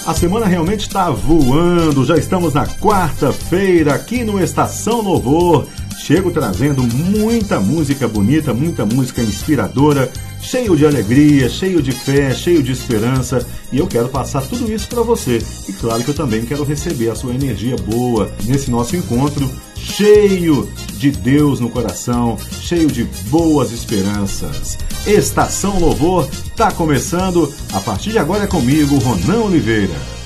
A semana realmente está voando, já estamos na quarta-feira aqui no Estação Louvor. Chego trazendo muita música bonita, muita música inspiradora, cheio de alegria, cheio de fé, cheio de esperança. E eu quero passar tudo isso para você. E claro que eu também quero receber a sua energia boa nesse nosso encontro, cheio de Deus no coração, cheio de boas esperanças. Estação Louvor está começando. A partir de agora é comigo, Ronan Oliveira.